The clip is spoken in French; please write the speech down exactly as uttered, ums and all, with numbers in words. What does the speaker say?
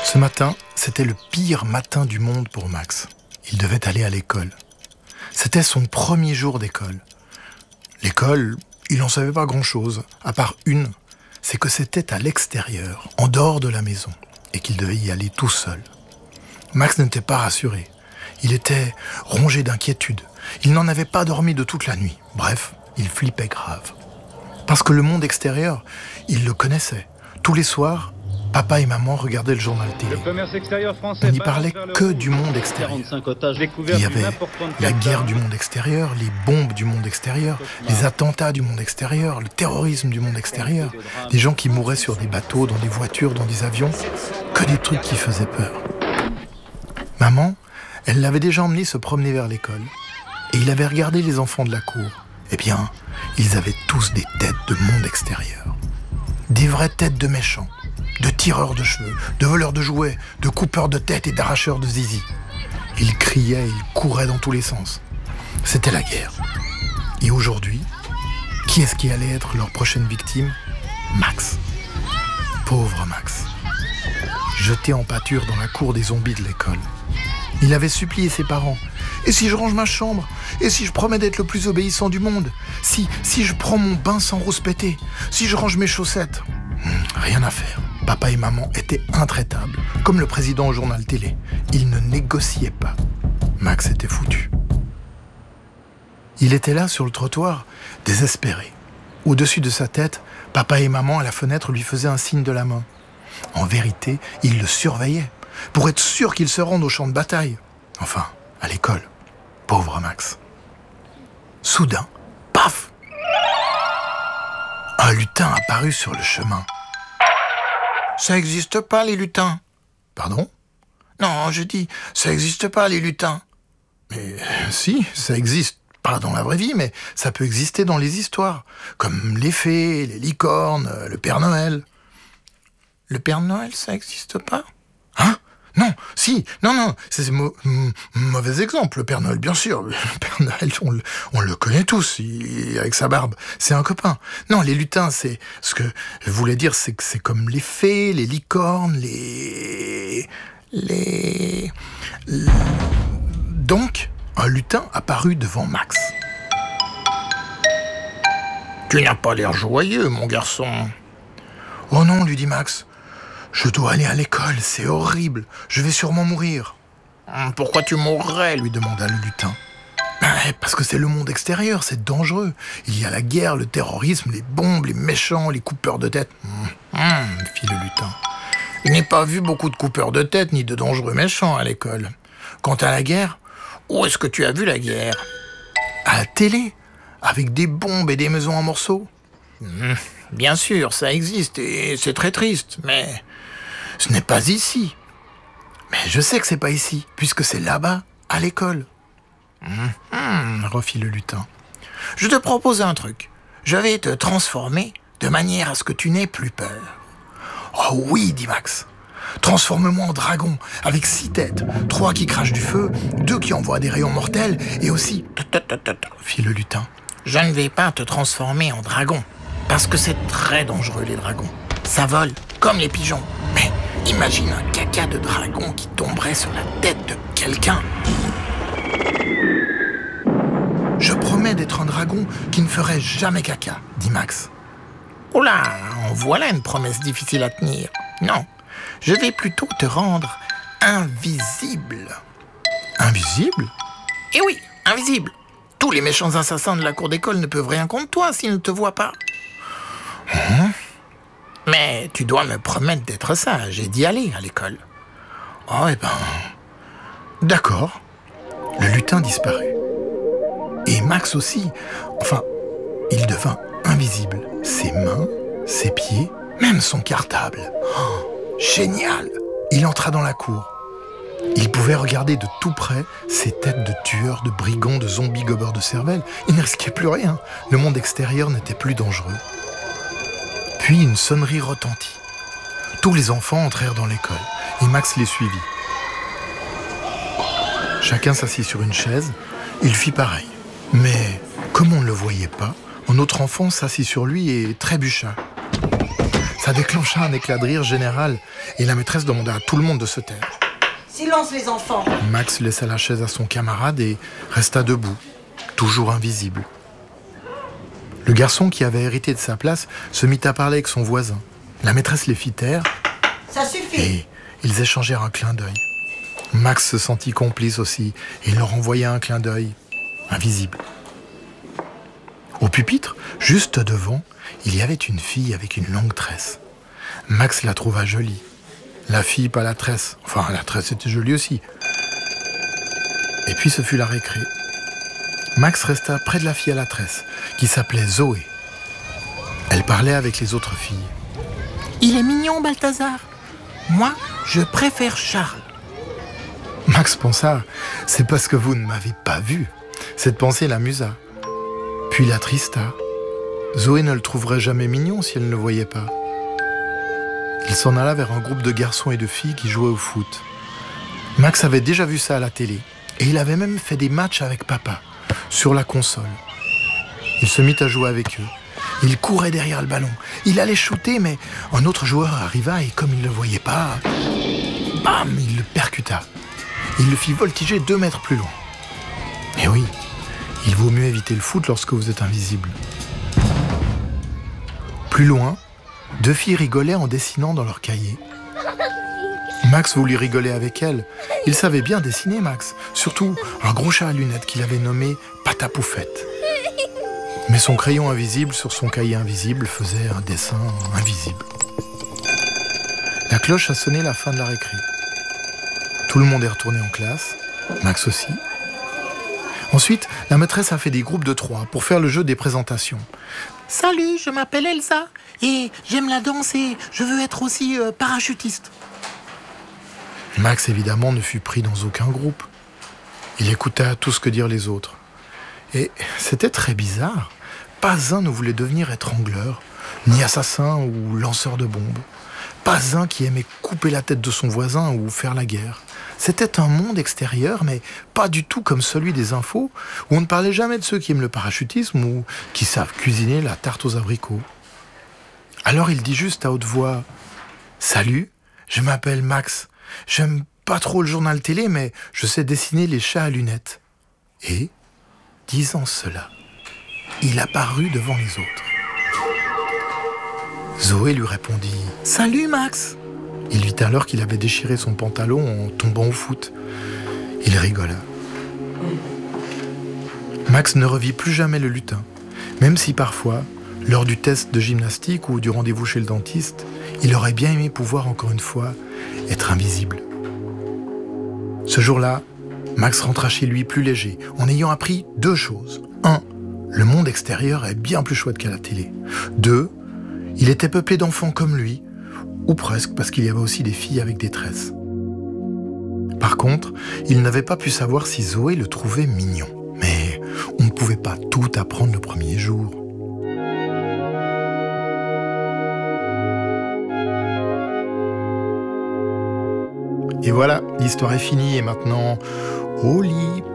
Ce matin, c'était le pire matin du monde pour Max. Il devait aller à l'école. C'était son premier jour d'école. L'école, il n'en savait pas grand-chose, à part une, c'est que c'était à l'extérieur, en dehors de la maison, et qu'il devait y aller tout seul. Max n'était pas rassuré. Il était rongé d'inquiétude. Il n'en avait pas dormi de toute la nuit. Bref, il flippait grave. Parce que le monde extérieur, il le connaissait. Tous les soirs, papa et maman regardaient le journal télé. On n'y parlait que du monde extérieur. Il y avait la guerre du monde extérieur, les bombes du monde extérieur, les attentats du monde extérieur, le terrorisme du monde extérieur, des gens qui mouraient sur des bateaux, dans des voitures, dans des avions, que des trucs qui faisaient peur. Maman, elle l'avait déjà emmené se promener vers l'école. Et il avait regardé les enfants de la cour. Eh bien, ils avaient tous des têtes de monde extérieur. Des vraies têtes de méchants, de tireurs de cheveux, de voleurs de jouets, de coupeurs de têtes et d'arracheurs de zizi. Ils criaient, ils couraient dans tous les sens. C'était la guerre. Et aujourd'hui, qui est-ce qui allait être leur prochaine victime ? Max. Pauvre Max. Jeté en pâture dans la cour des zombies de l'école. Il avait supplié ses parents. Et si je range ma chambre ? Et si je promets d'être le plus obéissant du monde ? Si, si je prends mon bain sans rouspéter ? Si je range mes chaussettes ? Hum, Rien à faire. Papa et maman étaient intraitables, comme le président au journal télé. Ils ne négociaient pas. Max était foutu. Il était là, sur le trottoir, désespéré. Au-dessus de sa tête, papa et maman, à la fenêtre, lui faisaient un signe de la main. En vérité, ils le surveillaient, pour être sûr qu'il se rende au champ de bataille. Enfin, à l'école. Pauvre Max. Soudain, paf ! Un lutin apparut sur le chemin. Ça n'existe pas, les lutins. Pardon ? Non, je dis, ça n'existe pas, les lutins. Mais si, ça existe. Pas dans la vraie vie, mais ça peut exister dans les histoires. Comme les fées, les licornes, le Père Noël. Le Père Noël, ça n'existe pas ? Hein ? Non, si, non, non, c'est un mo- m- mauvais exemple. Le Père Noël, bien sûr. Le Père Noël, on le, on le connaît tous, il, avec sa barbe. C'est un copain. Non, les lutins, c'est... Ce que je voulais dire, c'est que c'est comme les fées, les licornes, les... Les... les... Donc, un lutin apparut devant Max. « Tu n'as pas l'air joyeux, mon garçon. »« Oh non, lui dit Max. Je dois aller à l'école, c'est horrible. Je vais sûrement mourir. »« Pourquoi tu mourrais ?» lui demanda le lutin. Ben, parce que c'est le monde extérieur, c'est dangereux. Il y a la guerre, le terrorisme, les bombes, les méchants, les coupeurs de tête. Hum, hum, fit le lutin. Je n'ai pas vu beaucoup de coupeurs de tête ni de dangereux méchants à l'école. Quant à la guerre, où est-ce que tu as vu la guerre ? À la télé, avec des bombes et des maisons en morceaux. Hum, bien sûr, ça existe et c'est très triste, mais... Ce n'est pas ici. Mais je sais que c'est pas ici, puisque c'est là-bas, à l'école. Hum, hum, refit le lutin. Je te propose un truc. Je vais te transformer de manière à ce que tu n'aies plus peur. Oh oui, dit Max. Transforme-moi en dragon, avec six têtes, trois qui crachent du feu, deux qui envoient des rayons mortels, et aussi... fit le lutin. Je ne vais pas te transformer en dragon, parce que c'est très dangereux, les dragons. Ça vole, comme les pigeons. Mais imagine un caca de dragon qui tomberait sur la tête de quelqu'un. Je promets d'être un dragon qui ne ferait jamais caca, dit Max. Oh là, en voilà une promesse difficile à tenir. Non, je vais plutôt te rendre invisible. Invisible ? Eh oui, invisible. Tous les méchants assassins de la cour d'école ne peuvent rien contre toi s'ils ne te voient pas. Hum ? Mais tu dois me promettre d'être sage et d'y aller à l'école. Oh, eh ben... D'accord. Le lutin disparut. Et Max aussi. Enfin, il devint invisible. Ses mains, ses pieds, même son cartable. Oh, génial ! Il entra dans la cour. Il pouvait regarder de tout près ces têtes de tueurs, de brigands, de zombies gobeurs de cervelle. Il ne risquait plus rien. Le monde extérieur n'était plus dangereux. Puis une sonnerie retentit. Tous les enfants entrèrent dans l'école et Max les suivit. Chacun s'assit sur une chaise, il fit pareil. Mais comme on ne le voyait pas, un autre enfant s'assit sur lui et trébucha. Ça déclencha un éclat de rire général et la maîtresse demanda à tout le monde de se taire. Silence les enfants. Max laissa la chaise à son camarade et resta debout, toujours invisible. Le garçon qui avait hérité de sa place se mit à parler avec son voisin. La maîtresse les fit taire. Ça suffit. Et ils échangèrent un clin d'œil. Max se sentit complice aussi et il leur envoya un clin d'œil, invisible. Au pupitre, juste devant, il y avait une fille avec une longue tresse. Max la trouva jolie. La fille, pas la tresse. Enfin, la tresse était jolie aussi. Et puis ce fut la récré. Max resta près de la fille à la tresse, qui s'appelait Zoé. Elle parlait avec les autres filles. « Il est mignon, Balthazar. Moi, je préfère Charles. » Max pensa, c'est parce que vous ne m'avez pas vu. Cette pensée l'amusa. Puis l'attrista. Zoé ne le trouverait jamais mignon si elle ne le voyait pas. Il s'en alla vers un groupe de garçons et de filles qui jouaient au foot. Max avait déjà vu ça à la télé. Et il avait même fait des matchs avec papa, sur la console. Il se mit à jouer avec eux. Il courait derrière le ballon. Il allait shooter, mais un autre joueur arriva et comme il ne le voyait pas, bam, il le percuta. Il le fit voltiger deux mètres plus loin. Et oui, il vaut mieux éviter le foot lorsque vous êtes invisible. Plus loin, deux filles rigolaient en dessinant dans leur cahier. Max voulut rigoler avec elles. Il savait bien dessiner, Max. Surtout un gros chat à lunettes qu'il avait nommé Patapoufette. Mais son crayon invisible sur son cahier invisible faisait un dessin invisible. La cloche a sonné la fin de la récré. Tout le monde est retourné en classe, Max aussi. Ensuite, la maîtresse a fait des groupes de trois pour faire le jeu des présentations. « Salut, je m'appelle Elsa et j'aime la danse et je veux être aussi euh, parachutiste. » Max, évidemment, ne fut pris dans aucun groupe. Il écouta tout ce que dirent les autres. Et c'était très bizarre. Pas un ne voulait devenir étrangleur, ni assassin ou lanceur de bombes. Pas un qui aimait couper la tête de son voisin ou faire la guerre. C'était un monde extérieur, mais pas du tout comme celui des infos, où on ne parlait jamais de ceux qui aiment le parachutisme ou qui savent cuisiner la tarte aux abricots. Alors il dit juste à haute voix « Salut, je m'appelle Max. J'aime pas trop le journal télé, mais je sais dessiner les chats à lunettes. » Et, disant cela, il apparut devant les autres. Zoé lui répondit « Salut, Max !» Il vit alors qu'il avait déchiré son pantalon en tombant au foot. Il rigola. Max ne revit plus jamais le lutin, même si parfois, lors du test de gymnastique ou du rendez-vous chez le dentiste, il aurait bien aimé pouvoir encore une fois être invisible. Ce jour-là, Max rentra chez lui plus léger, en ayant appris deux choses. Un, le monde extérieur est bien plus chouette qu'à la télé. Deux, il était peuplé d'enfants comme lui, ou presque, parce qu'il y avait aussi des filles avec des tresses. Par contre, il n'avait pas pu savoir si Zoé le trouvait mignon. Mais on ne pouvait pas tout apprendre le premier jour. Et voilà, l'histoire est finie et maintenant, au lit.